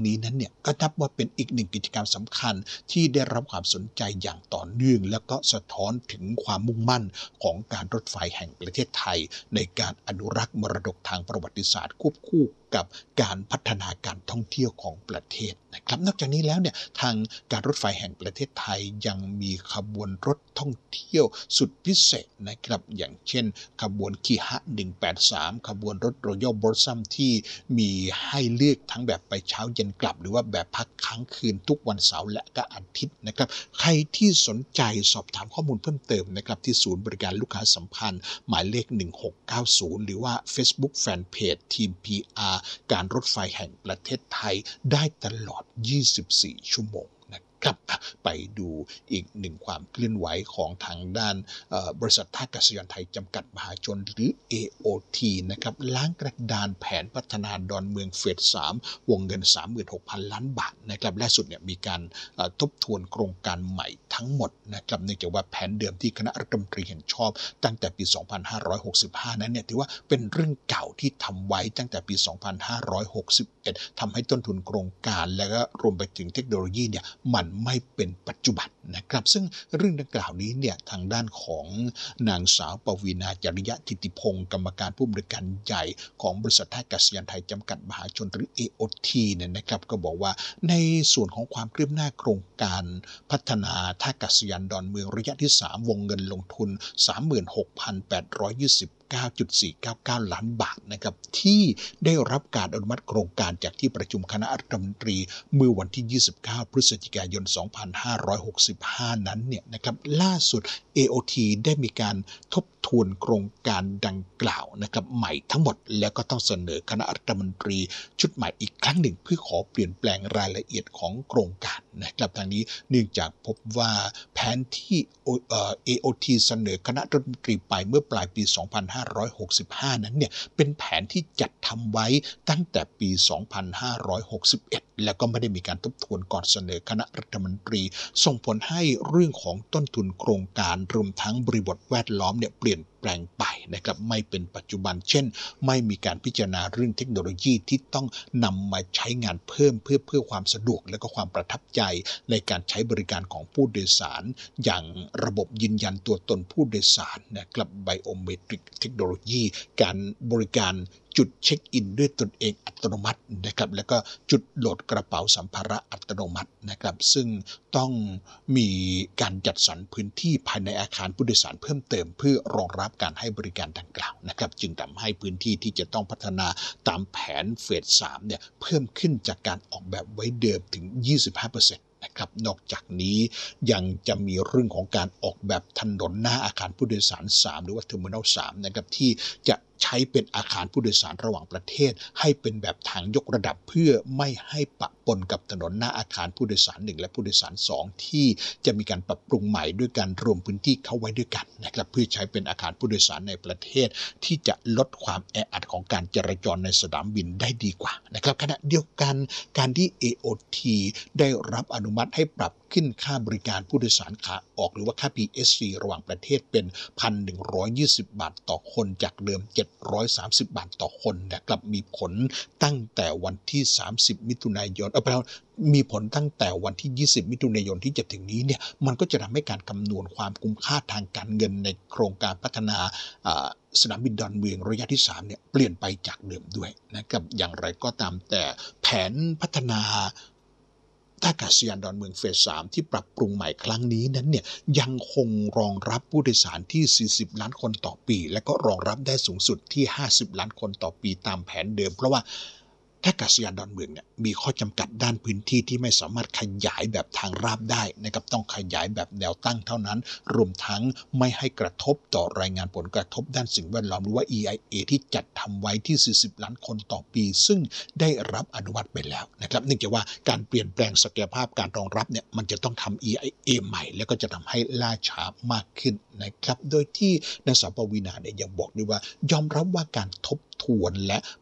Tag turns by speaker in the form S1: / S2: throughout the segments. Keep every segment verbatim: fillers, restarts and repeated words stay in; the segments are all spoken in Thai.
S1: นี้นั้นเนี่ยก็นับว่าเป็นอีกหนึ่งกิจกรรมสำคัญที่ได้รับความสนใจอย่างต่อเนื่องแล้วก็สะท้อนถึงความมุ่งมั่นของการรถไฟแห่งประเทศไทยในการอนุรักษ์มรดกทางประวัติศาสตร์ควบคู่กับการพัฒนาการท่องเที่ยวของประเทศนะครับนอกจากนี้แล้วเนี่ยทางการรถไฟแห่งประเทศไทยยังมีขบวนรถท่องเที่ยวสุดพิเศษนะครับอย่างเช่นขบวนคีฮะหนึ่งแปดสามขบวนรถรอยัลบลอสซัมที่มีให้เลือกทั้งแบบไปเช้าเย็นกลับหรือว่าแบบพักค้างคืนทุกวันเสาร์และก็อาทิตย์นะครับใครที่สนใจสอบถามข้อมูลเพิ่มเติมนะครับที่ศูนย์บริการลูกค้าสัมพันธ์หมายเลขหนึ่งหกเก้าศูนย์หรือว่า Facebook Fanpage ทีม พี อาร์ การรถไฟแห่งประเทศไทยได้ตลอดยี่สิบสี่ชั่วโมงนะครับไปดูอีกหนึ่งความเคลื่อนไหวของทางด้านบริษัทท่าอากาศยานไทยจำกัดมหาชนหรือ เอ โอ ที นะครับล้างกระดานแผนพัฒนาดอนเมืองเฟสสามวงเงิน สามหมื่นหกพัน ล้านบาทนะครับล่าสุดเนี่ยมีการทบทวนโครงการใหม่ทั้งหมดนะครับเนื่องจากว่าแผนเดิมที่คณะรัฐมนตรีเห็นชอบตั้งแต่ปี สองพันห้าร้อยหกสิบห้า นั้นเนี่ยถือว่าเป็นเรื่องเก่าที่ทำไว้ตั้งแต่ปี สองพันห้าร้อยหกสิบเอ็ด ทำให้ต้นทุนโครงการและก็รวมไปถึงเทคโนโลยีเนี่ยมันไม่เป็นปัจจุบันนะครับซึ่งเรื่องดังกล่าวนี้เนี่ยทางด้านของนางสาวปวีณาจริยะธิติพงศ์กรรมการผู้บริการใหญ่ของบริษัทท่าอากาศยานไทยจำกัดมหาชนหรือ เอ โอ ที เนี่ยนะครับก็บอกว่าในส่วนของความคืบหน้าโครงการพัฒนาท่าอากาศยานดอนเมืองระยะที่สามวงเงินลงทุน สามหมื่นหกพันแปดร้อยยี่สิบเก้าจุดสี่เก้าเก้า ล้านบาทนะครับที่ได้รับการอนุมัติโครงการจากที่ประชุมคณะรัฐมนตรีเมื่อวันที่ยี่สิบเก้าพฤศจิกายนสองพันห้าร้อยหกสิบห้านั้นเนี่ยนะครับล่าสุด เอ โอ ที ได้มีการทบทวนโครงการดังกล่าวนะครับใหม่ทั้งหมดแล้วก็ต้องเสนอคณะรัฐมนตรีชุดใหม่อีกครั้งหนึ่งเพื่อขอเปลี่ยนแปลงรายละเอียดของโครงการนะครับทางนี้เนื่องจากพบว่าแผนที่ เอ โอ ที เสนอคณะรัฐมนตรีไปเมื่อปลายปีสองพันห้าร้อยหกสิบห้านั้นเนี่ยเป็นแผนที่จัดทำไว้ตั้งแต่ปีสองพันห้าร้อยหกสิบเอ็ดแล้วก็ไม่ได้มีการทบทวนก่อนเสนอคณะรัฐมนตรีส่งผลให้เรื่องของต้นทุนโครงการรวมทั้งบริบทแวดล้อมเนี่ยเปลี่ยนแปลงไปนะครับไม่เป็นปัจจุบันเช่นไม่มีการพิจารณาเรื่องเทคโนโลยีที่ต้องนำมาใช้งานเพิ่มเพื่อเพื่อความสะดวกและก็ความประทับใจในการใช้บริการของผู้โดยสารอย่างระบบยืนยันตัวตนผู้โดยสารนะครับไบโอเมตริกเทคโนโลยีการบริการจุดเช็คอินด้วยตนเองอัตโนมัตินะครับแล้วก็จุดโหลดกระเป๋าสัมภาระอัตโนมัตินะครับซึ่งต้องมีการจัดสรรพื้นที่ภายในอาคารผู้โดยสารเพิ่มเติมเพื่อรองรับการให้บริการดังกล่าวนะครับจึงทำให้พื้นที่ที่จะต้องพัฒนาตามแผนเฟสสามเนี่ยเพิ่มขึ้นจากการออกแบบไว้เดิมถึง ยี่สิบห้าเปอร์เซ็นต์นะครับนอกจากนี้ยังจะมีเรื่องของการออกแบบถนนหน้าอาคารผู้โดยสารสามหรือว่าเทอร์มินอลสามนะครับที่จะใช้เป็นอาคารผู้โดยสารระหว่างประเทศให้เป็นแบบทางยกระดับเพื่อไม่ให้ปะปนกับถนนหน้าอาคารผู้โดยสารหนึ่งและผู้โดยสารสองที่จะมีการปรับปรุงใหม่ด้วยการรวมพื้นที่เข้าไว้ด้วยกันนะครับเพื่อใช้เป็นอาคารผู้โดยสารในประเทศที่จะลดความแออัดของการจราจรในสนามบินได้ดีกว่านะครับขณะเดียวกันการที่ เอ โอ ที ได้รับอนุมัติให้ปรับขึ้นค่าบริการผู้โดยสารขาออกหรือว่าค่า พี เอส ซี ระหว่างประเทศเป็น หนึ่งพันหนึ่งร้อยยี่สิบ บาทต่อคนจากเดิมเจ็ดร้อยสามสิบบาทต่อคนนะครับมีผลตั้งแต่วันที่สามสิบมิถุนายนเออมีผลตั้งแต่วันที่ยี่สิบมิถุนายนที่จะถึงนี้เนี่ยมันก็จะทำให้การคำนวณความคุ้มค่าทางการเงินในโครงการพัฒนาสนามบินดอนเมืองระยะที่สามเนี่ยเปลี่ยนไปจากเดิมด้วยนะครับอย่างไรก็ตามแต่แผนพัฒนาท่าอากาศยานดอนเมืองเฟสสามที่ปรับปรุงใหม่ครั้งนี้นั้นเนี่ยยังคงรองรับผู้โดยสารที่สี่สิบล้านคนต่อปีและก็รองรับได้สูงสุดที่ห้าสิบล้านคนต่อปีตามแผนเดิมเพราะว่าท่าอากาศยานดอนเมืองเนี่ยมีข้อจำกัดด้านพื้นที่ที่ไม่สามารถขยายแบบทางราบได้นะครับต้องขยายแบบแนวตั้งเท่านั้นรวมทั้งไม่ให้กระทบต่อรายงานผลกระทบด้านสิ่งแวดล้อมหรือว่า อี ไอ เอ ที่จัดทำไว้ที่สี่สิบล้านคนต่อปีซึ่งได้รับอนุมัติไปแล้วนะครับเนื่องจากว่าการเปลี่ยนแปลงศักยภาพการรองรับเนี่ยมันจะต้องทำ อี ไอ เอ ใหม่แล้วก็จะทำให้ล่าช้ามากขึ้นนะครับโดยที่นางสาวปวีณาเนี่ยยังบอกด้วยว่ายอมรับว่าการทบทวนและปรับ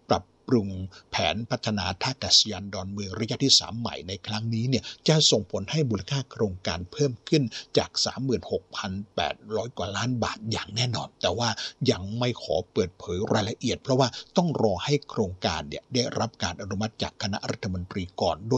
S1: ปรุงแผนพัฒนาท่าอากาศยานดอนเมืองระยะที่สามใหม่ในครั้งนี้เนี่ยจะส่งผลให้มูลค่าโครงการเพิ่มขึ้นจาก สามหมื่นหกพันแปดร้อย กว่าล้านบาทอย่างแน่นอนแต่ว่ายังไม่ขอเปิดเผยรายละเอียดเพราะว่าต้องรอให้โครงการเนี่ยได้รับการอนุมัติจากคณะรัฐมนตรีก่อน